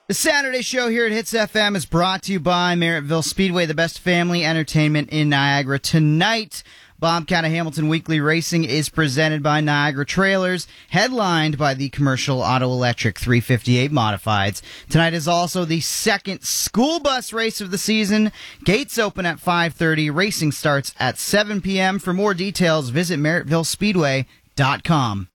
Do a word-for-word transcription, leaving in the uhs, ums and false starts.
The Saturday show here at Hits F M is brought to you by Merrittville Speedway, the best family entertainment in Niagara. Tonight, Bobcat of Hamilton Weekly Racing is presented by Niagara Trailers, headlined by the commercial Auto Electric three fifty-eight Modifieds. Tonight is also the second school bus race of the season. Gates open at five thirty. Racing starts at seven p.m. For more details, visit Merrittville Speedway dot com.